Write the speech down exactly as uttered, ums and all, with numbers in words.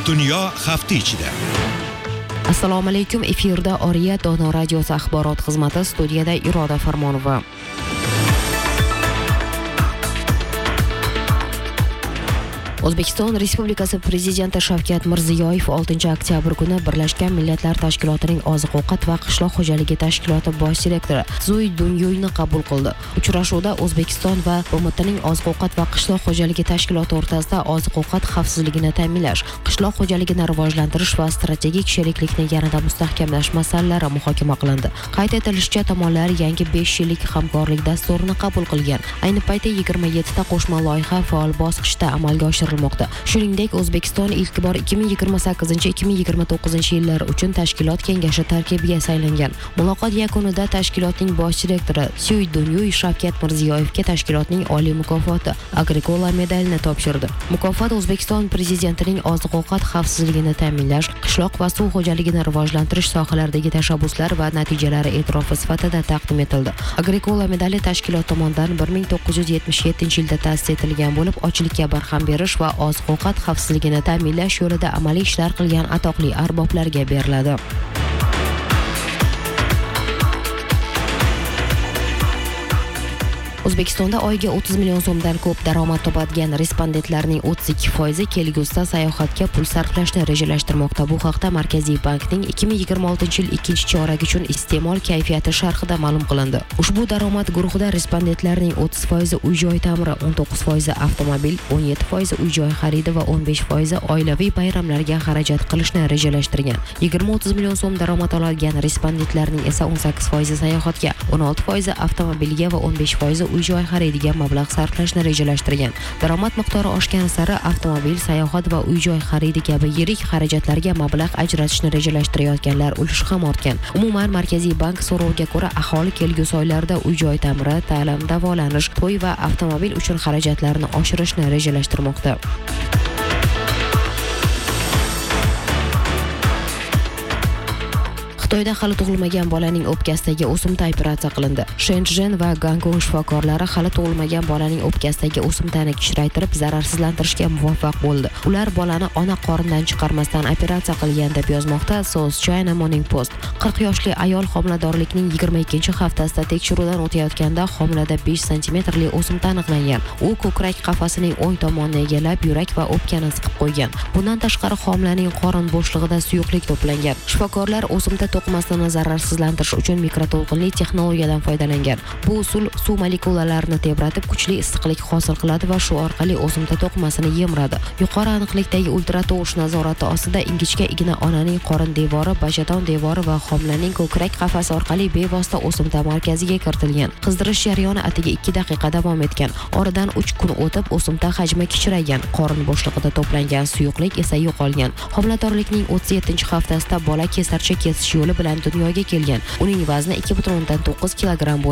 Dunyo hafta ichida. Assalomu alaykum, efirda Oriya Dono radiosi axborot xizmati, studiyada Iroda Farmonova. O'zbekiston Respublikasi Prezidenti Shavkat Mirziyoyev oltinchi oktyabr kuni Birlashgan Millatlar Tashkilotining Oziq-ovqat va qishloq xo'jaligi tashkiloti bosh direktori Sui Dunyuyni qabul qildi. Uchrashuvda O'zbekiston va B M Tning Oziq-ovqat va qishloq xo'jaligi tashkiloti o'rtasida oziq-ovqat xavfsizligini ta'minlash, qishloq xo'jaligini rivojlantirish va strategik sheriklikni yanada mustahkamlash masalalari muhokama qilindi. Qayd etilishicha, tomonlar yangi besh yillik hamkorlik dasturini qabul qilgan. Ayni paytda yigirma yetti ta qo'shma loyiha faol bosqichda amalga oshirilmoqda. Shuningdek, O'zbekiston ilk bor ikki ming yigirma sakkizinchi ikki ming yigirma to'qqizinchi yillar uchun tashkilot kengashi tarkibiga saylangan. Muloqot yakunida tashkilotning bosh direktori Sui Dunyuy Shavkat Mirziyoyevga tashkilotning oliy mukofoti Agricola medalini topshirdi. Mukofot O'zbekiston Prezidentining oziq-ovqat xavfsizligini ta'minlash, qishloq va suv xo'jaligini rivojlantirish sohalaridagi tashabbuslar va natijalari e'tirofi sifatida taqdim etildi. Agricola medali tashkilot tomonidan bir ming to'qqiz yuz yetmish yettinchi yilda ta'sis etilgan bo'lib, ochlikka barham berish va oziq-ovqat xavfsizligini ta'minlash yo'lida amaliy ishlar qilgan atoqli arboblarga beriladi. O'zbekistonda oyiga o'ttiz million so'mdan ko'p daromad topadigan respondentlarning o'ttiz ikki foizi kelgusida sayohatga pul sarflashni rejalashtirmoqda. Bu haqda Markaziy bankning ikki ming yigirma oltinchi yil ikkinchi chorak uchun iste'mol kayfiyati sharhida ma'lum qilindi. Ushbu daromad guruhida respondentlarning o'ttiz foizi uy-joy ta'miri, o'n to'qqiz foizi avtomobil, o'n yetti foizi uy-joy xaridi va o'n besh foizi oilaviy bayramlarga xarajat qilishni rejalashtirgan. yigirma o'ttiz million so'm daromad oladigan respondentlarning esa o'n sakkiz foizi sayohatga, o'n olti foizi avtomobilga va o'n besh foizi uy-joy xaridiga mablag' sarflashni rejalashtirgan. Daromad miqdori oshgan sari avtomobil, sayohat va uy-joy xaridi kabi yirik xarajatlarga mablag' ajratishni rejalashtirayotganlar ulushi ham ortgan. Umuman, Markaziy bank so'roviga ko'ra, aholi kelgusi oylarda uy-joy ta'miri, ta'lim, davolanish, to'y va avtomobil uchun xarajatlarni oshirishni rejalashtirmoqda. Xitoyda hali tug'ilmagan bolaning o'pkasidagi o'simta operatsiya qilindi. Shenzhen va Gangong shifokorlari hali tug'ilmagan bolaning o'pkasidagi o'simtani kichraytirib zararsizlantirishga muvaffaq bo'ldi. Ular bolani ona qornidan chiqarmasdan operatsiya qilgan deb yozmoqda South China Morning Post. qirq yoshli ayol homiladorlikning yigirma ikkinchi haftasida tekshiruvdan o'tayotganda homilada besh santimetrli o'simta aniqlangan. U ko'krak qafasining o'ng tomonini egallab, yurak va o'pkani siqib qo'ygan. Bundan tashqari, homilaning qorin bo'shlig'ida suyuqlik to'plangan. Shifokorlar o'simta to'qimasini zararsizlantirish uchun mikroto'lqinli texnologiyadan foydalangan. Bu usul suv molekulalarini tebratib, kuchli issiqlik hosil qiladi va shu orqali o'simta to'qimasini yemradi. Yuqori aniqlikdagi ultratovush nazorati ostida ingichka igna onaning qorin devori, bajadon devori va homilaning ko'krak qafasi orqali bevosita o'simta markaziga kiritilgan. Qizdirish jarayoni atigi ikki daqiqa davom etgan. Oradan uch kun o'tib o'simta hajmi kichraygan. Qorin bo'shlig'ida to'plangan suyuqlik esa yo'qolgan. Homiladorlikning o'ttiz yettinchi haftasida bola kesarcha kesish yo'li bilan dunyoga kelgan. Uning vazni ikki butun o'ndan to'qqiz kilogramm